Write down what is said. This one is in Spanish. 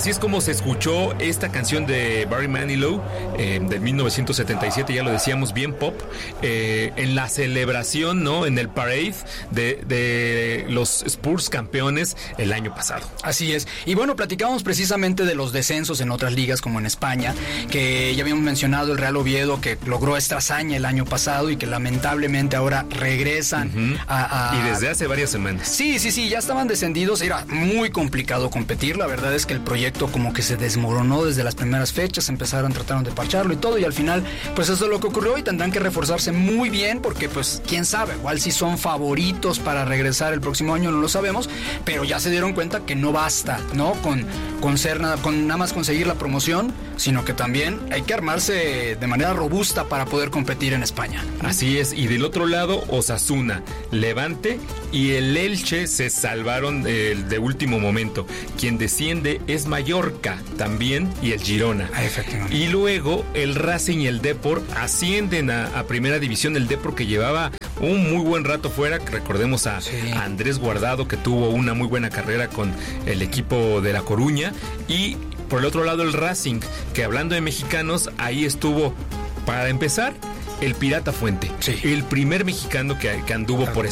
así es como se escuchó esta canción de Barry Manilow de 1977, ya lo decíamos, bien pop, en la celebración, ¿no? En el parade de los Spurs campeones el año pasado. Así es. Y bueno, platicábamos precisamente de los descensos en otras ligas como en España, que ya habíamos mencionado el Real Oviedo, que logró esta hazaña el año pasado y que lamentablemente ahora regresan y desde hace varias semanas. Sí, ya estaban descendidos, era muy complicado competir, la verdad es que el proyecto como que se desmoronó desde las primeras fechas, trataron de parcharlo y todo, y al final pues eso es lo que ocurrió y tendrán que reforzarse muy bien porque pues quién sabe, igual si son favoritos para regresar el próximo año, no lo sabemos, pero ya se dieron cuenta que no basta, ¿no? Con nada más conseguir la promoción, sino que también hay que armarse de manera robusta para poder competir en España. Así es, y del otro lado Osasuna, Levante y el Elche se salvaron de último momento. Quien desciende es Mallorca también y el Girona. Efectivamente. Y luego el Racing y el Depor ascienden a Primera División. El Depor que llevaba un muy buen rato fuera, recordemos a Andrés Guardado, que tuvo una muy buena carrera con el equipo de La Coruña, y por el otro lado el Racing, que hablando de mexicanos, ahí estuvo, para empezar, el Pirata Fuente, el primer mexicano que anduvo por